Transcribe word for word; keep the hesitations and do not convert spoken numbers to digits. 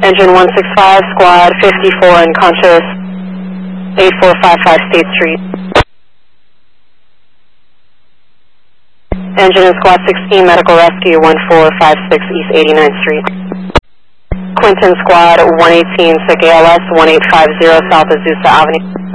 Engine one six five, squad fifty-four unconscious, eight four five five State Street. Engine and squad sixteen, medical rescue one four five six East eighty-ninth Street. Quinton squad one eighteen, sick A L S one eight five zero South Azusa Avenue.